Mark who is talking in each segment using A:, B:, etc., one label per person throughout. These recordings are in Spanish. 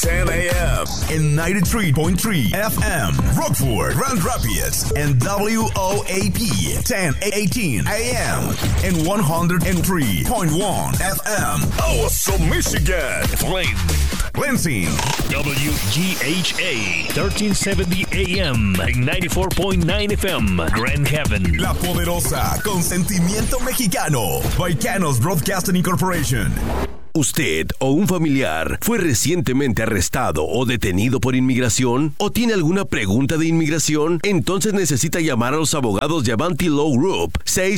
A: 10 a.m. in 93.3 FM, Rockford, Grand Rapids, and WOAP 1018 a.m. in 103.1 FM, Awesome, Michigan, Lansing,
B: WGHA 1370 AM and 94.9 FM, Grand Haven,
A: La Poderosa, con sentimiento mexicano, Vaicanos Broadcasting Incorporation.
C: ¿Usted o un familiar fue recientemente arrestado o detenido por inmigración? ¿O tiene alguna pregunta de inmigración? Entonces necesita llamar a los abogados de Avanti Law Group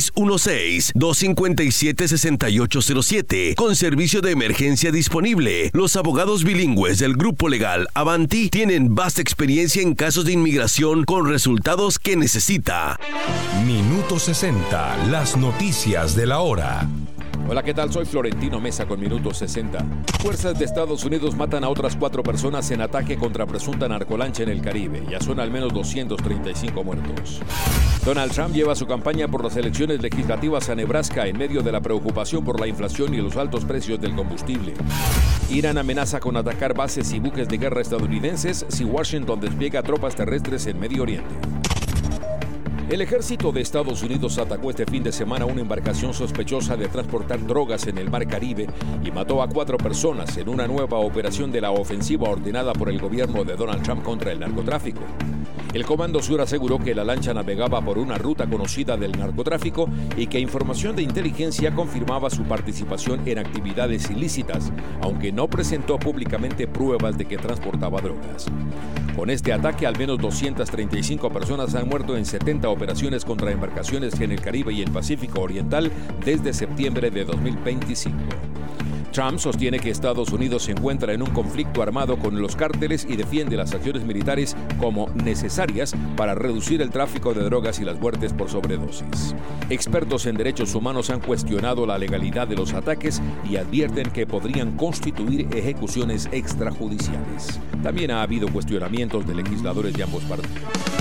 C: 616-257-6807 con servicio de emergencia disponible. Los abogados bilingües del grupo legal Avanti tienen vasta experiencia en casos de inmigración con resultados que necesita.
D: Minuto 60, las noticias de la hora.
E: Hola, ¿qué tal? Soy Florentino Mesa con Minuto 60. Fuerzas de Estados Unidos matan a otras 4 personas en ataque contra presunta narcolancha en el Caribe. Ya son al menos 235 muertos. Donald Trump lleva su campaña por las elecciones legislativas a Nebraska en medio de la preocupación por la inflación y los altos precios del combustible. Irán amenaza con atacar bases y buques de guerra estadounidenses si Washington despliega tropas terrestres en Medio Oriente. El ejército de Estados Unidos atacó este fin de semana una embarcación sospechosa de transportar drogas en el Mar Caribe y mató a 4 personas en una nueva operación de la ofensiva ordenada por el gobierno de Donald Trump contra el narcotráfico. El Comando Sur aseguró que la lancha navegaba por una ruta conocida del narcotráfico y que información de inteligencia confirmaba su participación en actividades ilícitas, aunque no presentó públicamente pruebas de que transportaba drogas. Con este ataque, al menos 235 personas han muerto en 70 operaciones contra embarcaciones en el Caribe y el Pacífico Oriental desde septiembre de 2025. Trump sostiene que Estados Unidos se encuentra en un conflicto armado con los cárteles y defiende las acciones militares como necesarias para reducir el tráfico de drogas y las muertes por sobredosis. Expertos en derechos humanos han cuestionado la legalidad de los ataques y advierten que podrían constituir ejecuciones extrajudiciales. También ha habido cuestionamientos de legisladores de ambos partidos.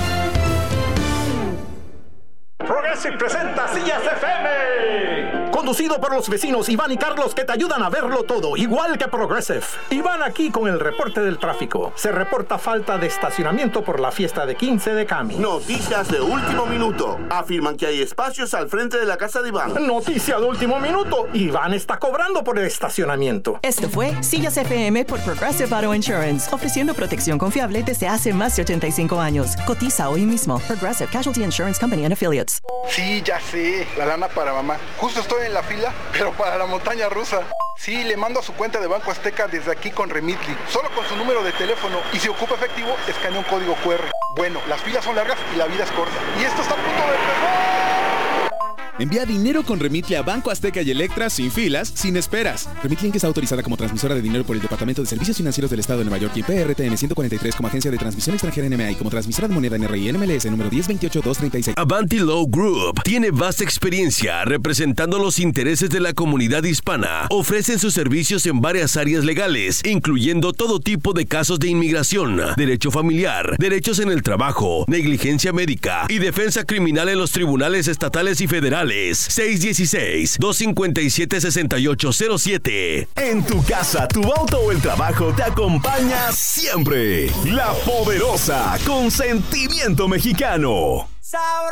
F: Progressive presenta Sillas FM. Conducido por los vecinos Iván y Carlos, que te ayudan a verlo todo, igual que Progressive. Iván aquí con el reporte del tráfico. Se reporta falta de estacionamiento por la fiesta de 15 de Cami.
G: Noticias de último minuto. Afirman que hay espacios al frente de la casa de Iván.
F: Noticia de último minuto. Iván está cobrando por el estacionamiento.
H: Esto fue Sillas FM por Progressive Auto Insurance, ofreciendo protección confiable desde hace más de 85 años. Cotiza hoy mismo. Progressive Casualty Insurance Company and Affiliates.
I: Sí, ya sé, la lana para mamá. Justo estoy en la fila, pero para la montaña rusa. Sí, le mando a su cuenta de Banco Azteca desde aquí con Remitly, solo con su número de teléfono, y si ocupa efectivo, escanea un código QR. Bueno, las filas son largas y la vida es corta. Y esto está a punto de empezar.
J: Envía dinero con Remitly a Banco Azteca y Electra sin filas, sin esperas. Remitly Inc. está autorizada como transmisora de dinero por el Departamento de Servicios Financieros del Estado de Nueva York y PRTN 143 como agencia de transmisión extranjera NMA y como transmisora de moneda NRI NMLS número 1028236.
C: Avanti Law Group tiene vasta experiencia representando los intereses de la comunidad hispana. Ofrecen sus servicios en varias áreas legales, incluyendo todo tipo de casos de inmigración, derecho familiar, derechos en el trabajo, negligencia médica y defensa criminal en los tribunales estatales y federales. 616-257-6807.
A: En tu casa, tu auto o el trabajo te acompaña siempre. La Poderosa, con sentimiento mexicano.
K: Sabroso.